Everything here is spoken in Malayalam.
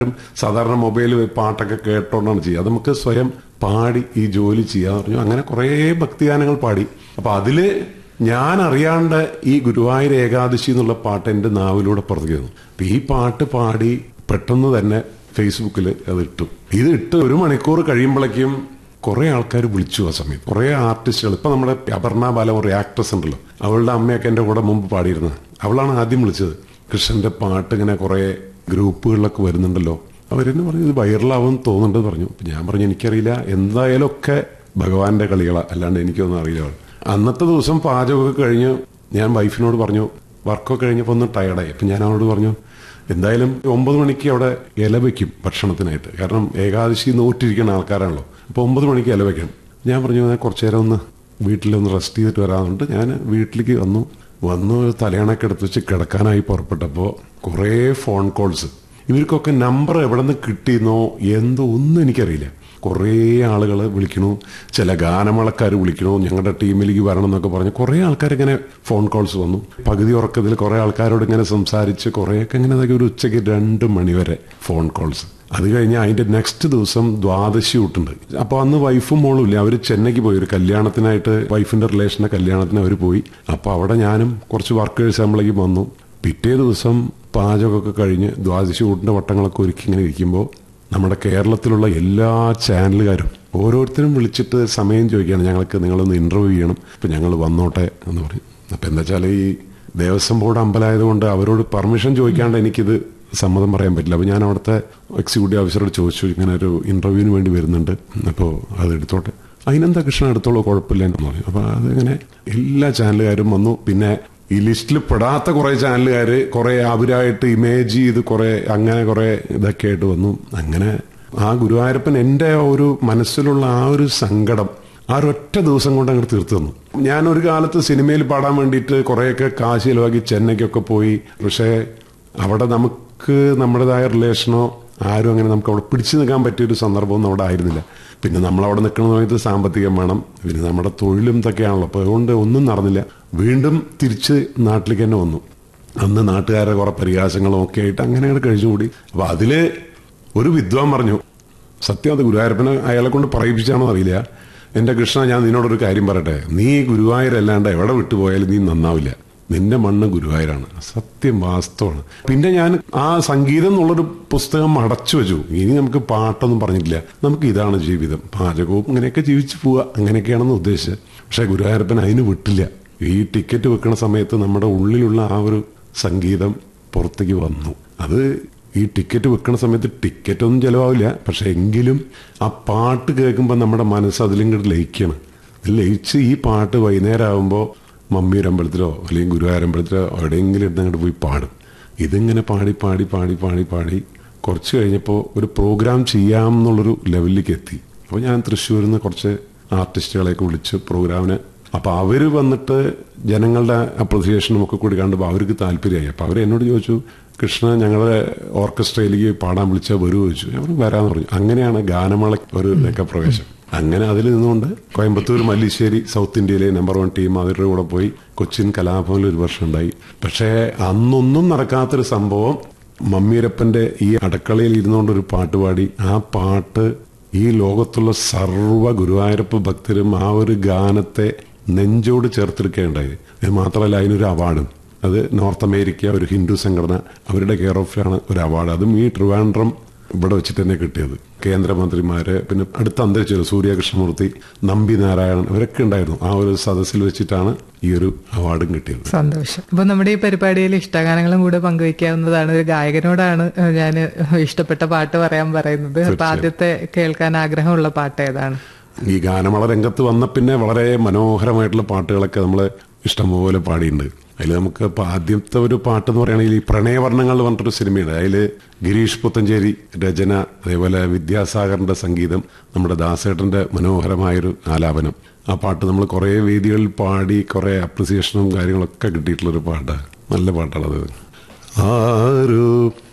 സാധാരണ മൊബൈൽ പാട്ടൊക്കെ കേട്ടോണ്ടാണ് ചെയ്യുക. അത് നമുക്ക് സ്വയം പാടി ഈ ജോലി ചെയ്യാന്ന് പറഞ്ഞു. അങ്ങനെ കുറേ ഭക്തിഗാനങ്ങൾ പാടി. അപ്പൊ അതില് ഞാൻ അറിയാണ്ട് ഈ ഗുരുവായൂർ ഏകാദശി എന്നുള്ള പാട്ട് എന്റെ നാവിലൂടെ പുറത്തേക്ക് വന്നു. അപ്പൊ ഈ പാട്ട് പാടി പെട്ടെന്ന് തന്നെ ഫേസ്ബുക്കിൽ അത് ഇട്ടു. ഇത് ഇട്ട് 1 മണിക്കൂർ കഴിയുമ്പോഴേക്കും കുറെ ആൾക്കാർ വിളിച്ചു. ആ സമയത്ത് കുറെ ആർട്ടിസ്റ്റുകൾ, ഇപ്പൊ നമ്മുടെ അപർണ ബാലം ഒരു ആക്ട്രസ് ഉണ്ടല്ലോ, അവളുടെ അമ്മയൊക്കെ എന്റെ കൂടെ മുമ്പ് പാടിയിരുന്നത്. അവളാണ് ആദ്യം വിളിച്ചത്. കൃഷ്ണന്റെ പാട്ട് ഇങ്ങനെ കുറെ ഗ്രൂപ്പുകളിലൊക്കെ വരുന്നുണ്ടല്ലോ, അവരെന്നെ പറഞ്ഞു ഇത് വൈറലാവും തോന്നുന്നുണ്ടെന്ന് പറഞ്ഞു. ഞാൻ പറഞ്ഞു എനിക്കറിയില്ല, എന്തായാലും ഒക്കെ ഭഗവാന്റെ കളികളാ, അല്ലാണ്ട് എനിക്കൊന്നും അറിയില്ല. അന്നത്തെ ദിവസം പാചകമൊക്കെ കഴിഞ്ഞ് ഞാൻ വൈഫിനോട് പറഞ്ഞു, വർക്കൊക്കെ കഴിഞ്ഞപ്പോൾ ഒന്ന് ടയർഡായി. അപ്പൊ ഞാൻ അവളോട് പറഞ്ഞു എന്തായാലും 9 മണിക്ക് അവിടെ ഇല വയ്ക്കും ഭക്ഷണത്തിനായിട്ട്, കാരണം ഏകാദശി നോറ്റിരിക്കുന്ന ആൾക്കാരാണല്ലോ. അപ്പൊ 9 മണിക്ക് ഇല വയ്ക്കണം. ഞാൻ പറഞ്ഞു കുറച്ചു നേരം ഒന്ന് വീട്ടിലൊന്ന് റെസ്റ്റ് ചെയ്തിട്ട് വരാറുണ്ട്. ഞാൻ വീട്ടിലേക്ക് വന്നു തലയണൊക്കെ എടുത്ത് വെച്ച് കിടക്കാനായി പുറപ്പെട്ടപ്പോൾ കുറേ ഫോൺ കോൾസ്. ഇവർക്കൊക്കെ നമ്പർ എവിടെ നിന്ന് കിട്ടിയെന്നോ എന്തോ ഒന്നും എനിക്കറിയില്ല. കുറേ ആളുകൾ വിളിക്കണു, ചില ഗാനമേളക്കാർ വിളിക്കണു, ഞങ്ങളുടെ ടീമിലേക്ക് വരണം എന്നൊക്കെ പറഞ്ഞ് കുറേ ആൾക്കാരിങ്ങനെ ഫോൺ കോൾസ് വന്നു. പകുതി ഉറക്കത്തിൽ കുറേ ആൾക്കാരോട് ഇങ്ങനെ സംസാരിച്ച് കുറേയൊക്കെ ഇങ്ങനെ ഒരു ഉച്ചയ്ക്ക് 2 മണി വരെ ഫോൺ കോൾസ്. അത് കഴിഞ്ഞ് അതിന്റെ നെക്സ്റ്റ് ദിവസം ദ്വാദശി ഊട്ടുണ്ട്. അപ്പൊ അന്ന് വൈഫും മോളും ഇല്ല, അവര് ചെന്നൈക്ക് പോയി ഒരു കല്യാണത്തിനായിട്ട്, വൈഫിന്റെ റിലേഷന്റെ കല്യാണത്തിന് അവർ പോയി. അപ്പൊ അവിടെ ഞാനും കുറച്ച് വർക്കേഴ്സ് നമ്മളേക്ക് വന്നു. പിറ്റേ ദിവസം പാചകമൊക്കെ കഴിഞ്ഞ് ദ്വാദശി ഊട്ടിന്റെ വട്ടങ്ങളൊക്കെ ഒരുക്കി ഇങ്ങനെ ഇരിക്കുമ്പോൾ നമ്മുടെ കേരളത്തിലുള്ള എല്ലാ ചാനലുകാരും ഓരോരുത്തരും വിളിച്ചിട്ട് സമയം ചോദിക്കുകയാണ്, ഞങ്ങൾക്ക് നിങ്ങളൊന്ന് ഇന്റർവ്യൂ ചെയ്യണം, ഇപ്പൊ ഞങ്ങൾ വന്നോട്ടെ എന്ന് പറയും. അപ്പൊ എന്താ വെച്ചാൽ ഈ ദേവസ്വം ബോർഡ് അമ്പലമായതുകൊണ്ട് അവരോട് പെർമിഷൻ ചോദിക്കാണ്ട് എനിക്കിത് സമ്മതം പറയാൻ പറ്റില്ല. അപ്പൊ ഞാൻ അവിടുത്തെ എക്സിക്യൂട്ടീവ് ഓഫീസറോട് ചോദിച്ചു, ഇങ്ങനെ ഒരു ഇന്റർവ്യൂവിന് വേണ്ടി വരുന്നുണ്ട്, അപ്പോൾ അത് എടുത്തോട്ടെ. അതിനെന്താ കൃഷ്ണൻ എടുത്തോളൂ, കുഴപ്പമില്ല എന്ന് പറയും. അപ്പൊ അതിങ്ങനെ എല്ലാ ചാനലുകാരും വന്നു. പിന്നെ ഈ ലിസ്റ്റിൽ പെടാത്ത കുറെ ചാനലുകാർ കുറെ അവരായിട്ട് ഇമേജ് ചെയ്ത് കുറെ അങ്ങനെ കുറെ ഇതൊക്കെ ആയിട്ട് വന്നു. അങ്ങനെ ആ ഗുരുവായൂരപ്പൻ എൻ്റെ ഒരു മനസ്സിലുള്ള ആ ഒരു സങ്കടം ആ ഒരൊറ്റ ദിവസം കൊണ്ട് അങ്ങോട്ട് തീർത്തു തന്നു. ഞാൻ ഒരു കാലത്ത് സിനിമയിൽ പാടാൻ വേണ്ടിയിട്ട് കുറേയൊക്കെ കാശ് ചിലവാക്കി ചെന്നൈക്കൊക്കെ പോയി. പക്ഷേ അവിടെ നമുക്ക് നമ്മുടേതായ റിലേഷനോ ആരും അങ്ങനെ നമുക്ക് അവിടെ പിടിച്ചു നിൽക്കാൻ പറ്റിയൊരു സന്ദർഭമൊന്നും അവിടെ ആയിരുന്നില്ല. പിന്നെ നമ്മളവിടെ നിൽക്കുന്ന സമയത്ത് സാമ്പത്തികം വേണം, പിന്നെ നമ്മുടെ തൊഴിലും ഇതൊക്കെയാണല്ലോ. അപ്പോൾ അതുകൊണ്ട് ഒന്നും നടന്നില്ല. വീണ്ടും തിരിച്ച് നാട്ടിലേക്ക് തന്നെ വന്നു. അന്ന് നാട്ടുകാരുടെ കുറെ പരിഹാസങ്ങളും ഒക്കെ ആയിട്ട് അങ്ങനെ അങ്ങോട്ട് കഴിഞ്ഞുകൂടി. അപ്പൊ അതില് ഒരു വിദ്വാൻ പറഞ്ഞു, സത്യം അത് ഗുരുവായൂരപ്പനെ അയാളെ കൊണ്ട് പറയിപ്പിച്ചാണോ അറിയില്ല, എന്റെ കൃഷ്ണ ഞാൻ നിന്നോടൊരു കാര്യം പറയട്ടെ, നീ ഗുരുവായൂരല്ലാണ്ട് എവിടെ വിട്ടുപോയാലും നീ നന്നാവില്ല, നിന്റെ മണ്ണ് ഗുരുവായൂരാണ്. സത്യം, വാസ്തവമാണ്. പിന്നെ ഞാൻ ആ സംഗീതം എന്നുള്ളൊരു പുസ്തകം അടച്ചു വെച്ചു. ഇനി നമുക്ക് പാട്ടൊന്നും പറഞ്ഞിട്ടില്ല, നമുക്ക് ഇതാണ് ജീവിതം, പാചകവും ഇങ്ങനെയൊക്കെ ജീവിച്ചു പോവുക, അങ്ങനെയൊക്കെയാണെന്ന് ഉദ്ദേശിച്ചത്. പക്ഷെ ഗുരുവായൂരപ്പൻ അതിന് വിട്ടില്ല. ഈ ടിക്കറ്റ് വെക്കുന്ന സമയത്ത് നമ്മുടെ ഉള്ളിലുള്ള ആ ഒരു സംഗീതം പുറത്തേക്ക് വന്നു. അത് ഈ ടിക്കറ്റ് വെക്കുന്ന സമയത്ത് ടിക്കറ്റ് ഒന്നും ചിലവാവില്ല, പക്ഷെ എങ്കിലും ആ പാട്ട് കേൾക്കുമ്പോൾ നമ്മുടെ മനസ്സ് അതിലിങ്ങോട്ട് ലയിക്കണം. ലയിച്ച് ഈ പാട്ട് വൈകുന്നേരം ആകുമ്പോൾ മമ്മിയൊരു അമ്പലത്തിലോ അല്ലെങ്കിൽ ഗുരുവായൂരമ്പലത്തിലോ എവിടെയെങ്കിലും ഇരുന്ന് അങ്ങോട്ട് പോയി പാടും. ഇതിങ്ങനെ പാടി പാടി പാടി പാടി പാടി കുറച്ച് കഴിഞ്ഞപ്പോൾ ഒരു പ്രോഗ്രാം ചെയ്യാം എന്നുള്ളൊരു ലെവലിലേക്ക് എത്തി. അപ്പോൾ ഞാൻ തൃശ്ശൂരിൽ നിന്ന് കുറച്ച് ആർട്ടിസ്റ്റുകളെയൊക്കെ വിളിച്ച് പ്രോഗ്രാമിന്, അപ്പോൾ അവർ വന്നിട്ട് ജനങ്ങളുടെ അപ്രിസിയേഷനും ഒക്കെ കൂടി കണ്ടപ്പോൾ അവർക്ക് താല്പര്യമായി. അപ്പോൾ അവർ എന്നോട് ചോദിച്ചു, കൃഷ്ണ ഞങ്ങളുടെ ഓർക്കസ്ട്രയിലേക്ക് പാടാൻ വിളിച്ചാൽ വരുമോ ചോദിച്ചു. അവർ വരാമെന്ന് പറഞ്ഞു. അങ്ങനെയാണ് ഗാനമേള ഒരു രംഗപ്രവേശം. അങ്ങനെ അതിൽ നിന്നുകൊണ്ട് കോയമ്പത്തൂർ, മല്ലിശ്ശേരി, സൗത്ത് ഇന്ത്യയിലെ നമ്പർ 1 ടീം അവരുടെ കൂടെ പോയി കൊച്ചിൻ കലാഭവനിൽ ഒരു വർഷം ഉണ്ടായി. പക്ഷേ അന്നൊന്നും നടക്കാത്തൊരു സംഭവം, മമ്മിയരപ്പന്റെ ഈ അടുക്കളയിൽ ഇരുന്നുകൊണ്ടൊരു പാട്ട് പാടി. ആ പാട്ട് ഈ ലോകത്തുള്ള സർവ്വ ഗുരുവായൂരപ്പ ഭക്തരും ആ ഒരു ഗാനത്തെ നെഞ്ചോട് ചേർത്തെടുക്കുകയുണ്ടായി. ഇത് മാത്രമല്ല അതിനൊരു അവാർഡും, അത് നോർത്ത് അമേരിക്ക ഒരു ഹിന്ദു സംഘടന അവരുടെ കെയർ ഓഫിലാണ് ഒരു അവാർഡ്. അതും ഈ ട്രിവാൻഡ്രം ഇവിടെ വെച്ചിട്ട് തന്നെ കിട്ടിയത്. കേന്ദ്രമന്ത്രിമാര്, പിന്നെ അടുത്ത അന്തരിച്ച സൂര്യകൃഷ്ണമൂർത്തി, നമ്പി നാരായണൻ, ഇവരൊക്കെ ഉണ്ടായിരുന്നു. ആ ഒരു സദസ്സിൽ വെച്ചിട്ടാണ് ഈ ഒരു അവാർഡും കിട്ടിയത്. സന്തോഷം. അപ്പൊ നമ്മുടെ ഈ പരിപാടിയിൽ ഇഷ്ടഗാനങ്ങളും കൂടെ പങ്കുവയ്ക്കാവുന്നതാണ്. ഒരു ഗായകനോടാണ് ഞാൻ ഇഷ്ടപ്പെട്ട പാട്ട് പറയാൻ പറയുന്നത്. അപ്പൊ ആദ്യത്തെ കേൾക്കാൻ ആഗ്രഹമുള്ള പാട്ട് ഏതാണ്? ഈ ഗാനമേള രംഗത്ത് വന്ന പിന്നെ വളരെ മനോഹരമായിട്ടുള്ള പാട്ടുകളൊക്കെ നമ്മൾ ഇഷ്ടംപോലെ പാടിയിട്ടുണ്ട്. അതിൽ നമുക്ക് ഇപ്പൊ ആദ്യത്തെ ഒരു പാട്ട് എന്ന് പറയുകയാണെങ്കിൽ ഈ പ്രണയവർണ്ണങ്ങൾ പറഞ്ഞിട്ടൊരു സിനിമയുണ്ട്. അതിൽ ഗിരീഷ് പുത്തഞ്ചേരി രചന, അതേപോലെ വിദ്യാസാഗറിന്റെ സംഗീതം, നമ്മുടെ ദാസേട്ടന്റെ മനോഹരമായൊരു ആലാപനം. ആ പാട്ട് നമ്മൾ കുറെ വേദികളിൽ പാടി കുറെ അപ്രിസിയേഷനും കാര്യങ്ങളൊക്കെ കിട്ടിയിട്ടുള്ളൊരു പാട്ടാണ്. നല്ല പാട്ടാണത്. ആരോ